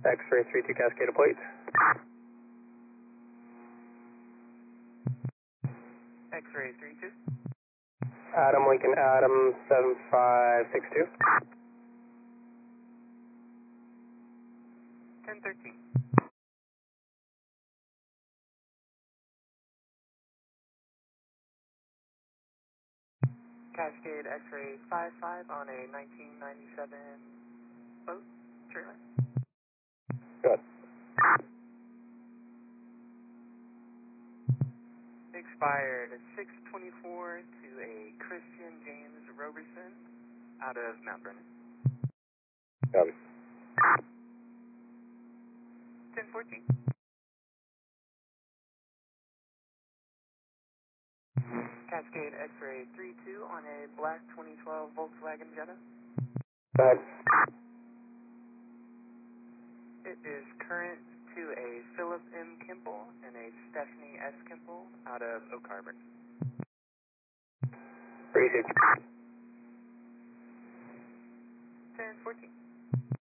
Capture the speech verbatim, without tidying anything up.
X-ray three two Cascade plate. X-ray three two. Adam Lincoln Adam seven five six two. ten thirteen. Cascade X-ray five five on a nineteen ninety-seven boat trailer. Good. Expired six twenty-four to a Christian James Roberson out of Mount Vernon. Copy. ten fourteen. Cascade X-ray three two on a black twenty twelve Volkswagen Jetta. Go ahead. It is current to a Philip M. Kimple and a Stephanie S. Kimple out of Oak Harbor. Three two. ten fourteen.